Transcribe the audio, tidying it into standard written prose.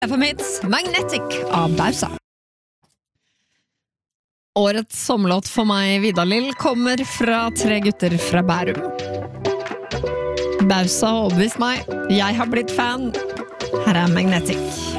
FM-hits Magnetic av Bausa. Årets sommerlåt for meg, Vidar-Lill, kommer fra 3 gutter fra Bærum. Bausa har overbevist meg. Jeg har blitt fan. Her er Magnetic.